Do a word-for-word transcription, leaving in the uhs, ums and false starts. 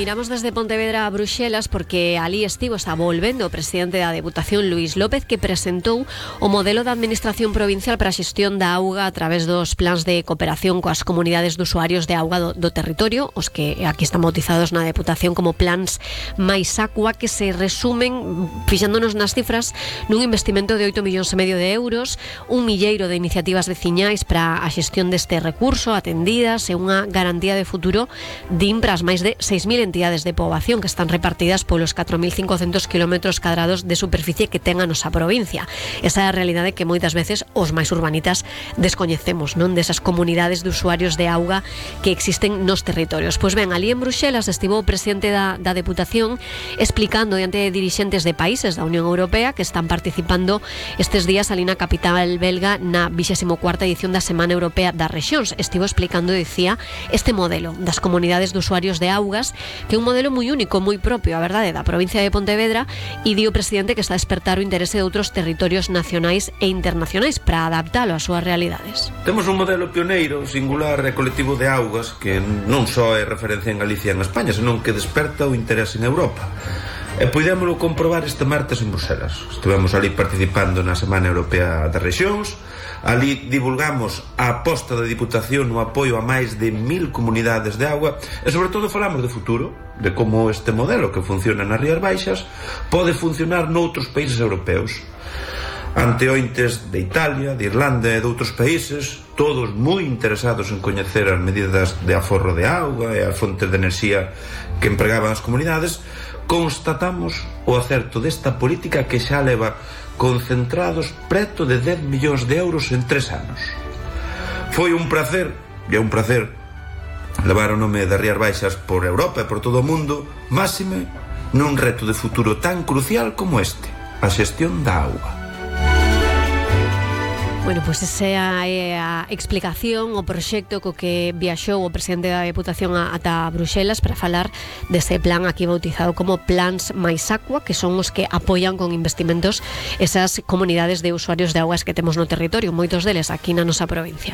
miramos desde Pontevedra a Bruxelas porque ali estivo, está volvendo o presidente da Deputación, Luís López, que presentou o modelo de administración provincial para a xestión da auga a través dos plans de cooperación coas comunidades de usuarios de auga do, do territorio, os que aquí están bautizados na Deputación como plans máis Aqua, que se resumen, fixándonos nas cifras, nun investimento de oito millóns e medio de euros, un milleiro de iniciativas veciñais para a xestión deste recurso atendidas e unha garantía de futuro din para as máis de seis mil entidades de poboación que están repartidas polos catro mil cincocentos kilómetros cadrados de superficie que ten a nosa provincia. Esa é a realidade que moitas veces os máis urbanitas descoñecemos, non, desas comunidades de usuarios de auga que existen nos territorios. Pois ben, ali en Bruxelas estivo o presidente da, da Deputación explicando diante de dirixentes de países da Unión Europea que están participando estes días ali na capital belga na vixésimo cuarta edición da Semana Europea das Rexións. Estivo explicando, dicía, este modelo das comunidades de usuarios de augas, que é un modelo moi único, moi propio, a verdade, da provincia de Pontevedra, e di o presidente que está a despertar o interese de outros territorios nacionais e internacionais para adaptalo ás súas realidades. Temos un modelo pioneiro, singular e colectivo de augas que non só é referencia en Galicia e en España, senón que desperta o interese en Europa. E podémolo comprobar este martes en Bruxelas. Estivemos ali participando na Semana Europea das Rexións. Ali divulgamos a aposta da Diputación no apoio a máis de mil comunidades de auga e sobre todo falamos de futuro, de como este modelo que funciona nas Rías Baixas pode funcionar noutros países europeos. Anteointes de Italia, de Irlanda e de outros países, todos moi interesados en coñecer as medidas de aforro de auga e as fontes de enerxía que empregaban as comunidades, constatamos o acerto desta política que xa leva concentrados preto de dez millóns de euros en tres anos. Foi un placer, e é un placer levar o nome das Rías Baixas por Europa e por todo o mundo, máxime nun reto de futuro tan crucial como este, a xestión da auga. Bueno, pois pues esa é a explicación, o proxecto co que viaxou o presidente da Deputación ata Bruxelas para falar dese plan aquí bautizado como Plans máis Aqua, que son os que apoian con investimentos esas comunidades de usuarios de augas que temos no territorio, moitos deles aquí na nosa provincia.